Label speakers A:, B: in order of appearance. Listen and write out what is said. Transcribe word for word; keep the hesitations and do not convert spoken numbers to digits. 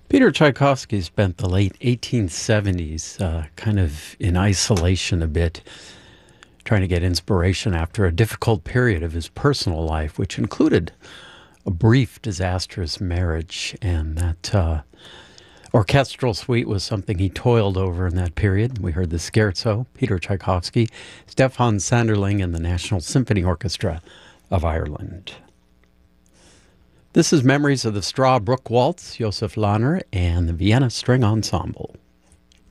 A: Peter Tchaikovsky spent the late eighteen seventies uh, kind of in isolation a bit, trying to get inspiration after a difficult period of his personal life, which included a brief, disastrous marriage. And that uh, orchestral suite was something he toiled over in that period. We heard the Scherzo, Peter Tchaikovsky, Stefan Sanderling, and the National Symphony Orchestra of Ireland. This is Memories of the Strawbrook Waltz, Josef Lahner, and the Vienna String Ensemble.